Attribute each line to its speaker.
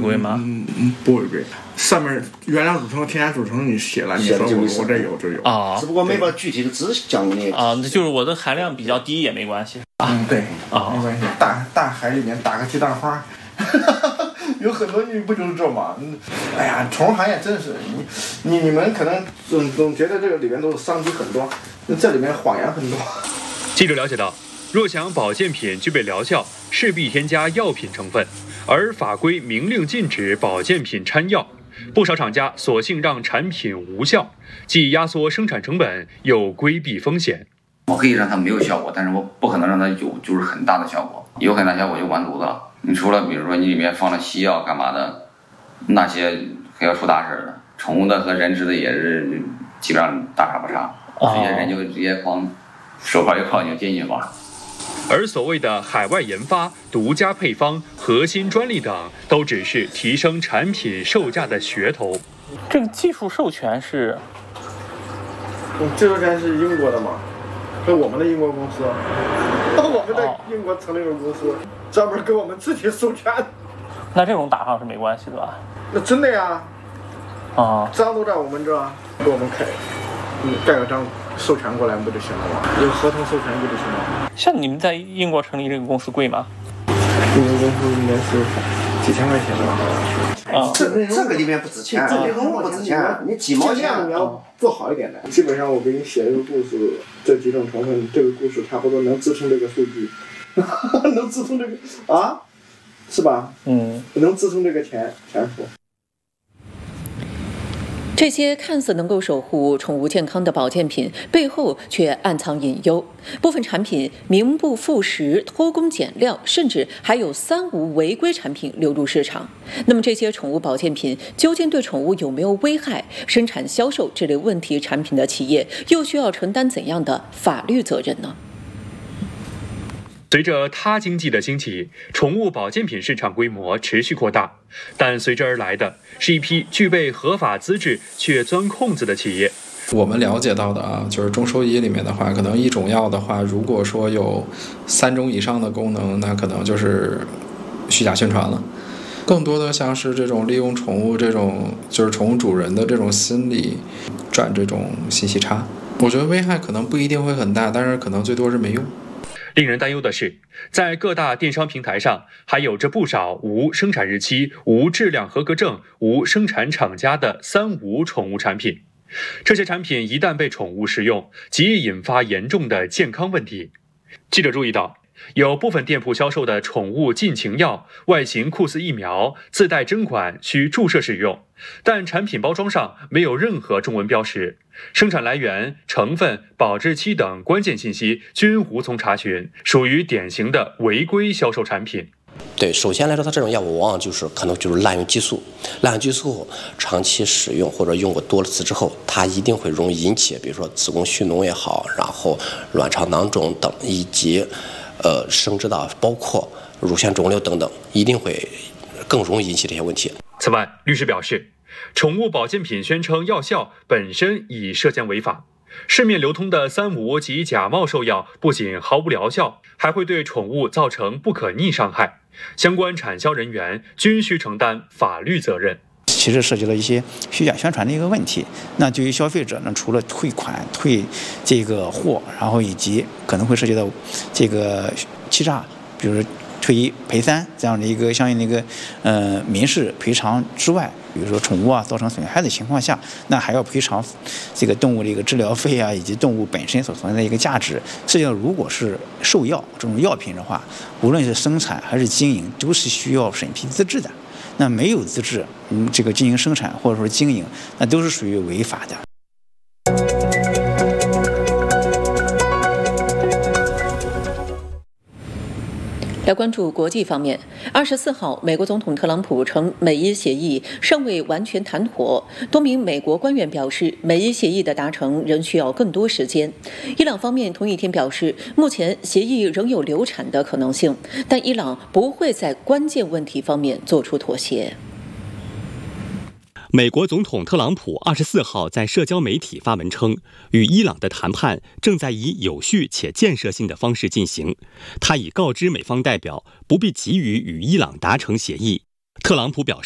Speaker 1: 贵吗？
Speaker 2: 不会贵。上面原料组成和添加组成你写了，你说我这有就有
Speaker 1: 啊，
Speaker 3: 只不过没把具体的字讲那
Speaker 1: 啊，就是我的含量比较低也没关系。
Speaker 2: 对啊，没关系。大海里面打个鸡蛋花。有很多你不就是这吗？哎呀，宠物行业真是你们可能总觉得这个里面都是商机很多，这里面谎言很多。
Speaker 4: 记者了解到，若想保健品具备疗效，势必添加药品成分，而法规明令禁止保健品掺药，不少厂家索性让产品无效，既压缩生产成本，又规避风险。
Speaker 5: 我可以让它没有效果，但是我不可能让它有就是很大的效果，有很大效果就完犊子了。你除了比如说你里面放了西药干嘛的，那些还要出大事的。宠物的和人吃的也是基本上大差不差，直接人就直接光手铐一铐就进去吧。
Speaker 4: 而所谓的海外研发、独家配方、核心专利等，都只是提升产品售价的噱头。
Speaker 1: 这个技术授权是？
Speaker 2: 技术授权是英国的嘛？是我们的英国公司，我们在英国成立了公司，专门给我们自己授权。
Speaker 1: 那这种打上是没关系的吧？
Speaker 2: 那真的呀，章都在我们这，给我们开，盖个章授权过来不就行了吗？有合同授权不就行了吗？
Speaker 1: 像你们在英国成立这个公司贵吗？
Speaker 2: 英国公司应该是几千块钱吧。
Speaker 3: 这个里面不值钱，这个不值钱，你几毛钱
Speaker 2: 你要做好一点的。基本上我给你写一个故事，这几种成分，这个故事差不多能支撑这个数据，能支撑这个啊，是吧？能支撑这个钱数。
Speaker 6: 这些看似能够守护宠物健康的保健品，背后却暗藏隐忧。部分产品名不副实、偷工减料，甚至还有3无违规产品流入市场。那么，这些宠物保健品究竟对宠物有没有危害？生产、销售这类问题产品的企业又需要承担怎样的法律责任呢？
Speaker 4: 随着他经济的兴起，宠物保健品市场规模持续扩大，但随之而来的是一批具备合法资质却钻空子的企业。
Speaker 7: 我们了解到的就是中兽医里面的话，可能一种药的话，如果说有3种以上的功能，那可能就是虚假宣传了。更多的像是这种利用宠物这种就是宠物主人的这种心理赚这种信息差，我觉得危害可能不一定会很大，但是可能最多是没用。
Speaker 4: 令人担忧的是，在各大电商平台上还有着不少无生产日期、无质量合格证、无生产厂家的3无宠物产品。这些产品一旦被宠物食用，极易引发严重的健康问题。记者注意到，有部分店铺销售的宠物禁情药，外形酷似疫苗，自带针管，需注射使用，但产品包装上没有任何中文标识，生产来源、成分、保质期等关键信息均无从查询，属于典型的违规销售产品。
Speaker 8: 对，首先来说，它这种药物往往可能滥用激素，滥用激素后长期使用或者用过多次之后，它一定会容易引起，比如说子宫蓄脓也好，然后卵巢囊肿等，以及生殖道包括乳腺肿瘤等等，一定会更容易引起这些问题。
Speaker 4: 此外，律师表示，宠物保健品宣称药效本身已涉嫌违法。市面流通的3无及假冒兽药不仅毫无疗效，还会对宠物造成不可逆伤害，相关产销人员均需承担法律责任。
Speaker 9: 其实涉及了一些虚假宣传的一个问题。那对于消费者呢，除了退款、退这个货，然后以及可能会涉及到这个欺诈，比如说退1赔3这样的一个相应的一个民事赔偿之外，比如说宠物造成损害的情况下，那还要赔偿这个动物的一个治疗费以及动物本身所存在的一个价值。实际上，如果是兽药这种药品的话，无论是生产还是经营，都是需要审批资质的。那没有资质，这个进行生产或者说经营，那都是属于违法的。
Speaker 6: 来关注国际方面，24号，美国总统特朗普称美伊协议尚未完全谈妥。多名美国官员表示，美伊协议的达成仍需要更多时间。伊朗方面同一天表示，目前协议仍有流产的可能性，但伊朗不会在关键问题方面做出妥协。
Speaker 10: 美国总统特朗普24号在社交媒体发文称，与伊朗的谈判正在以有序且建设性的方式进行。他已告知美方代表不必急于与伊朗达成协议。特朗普表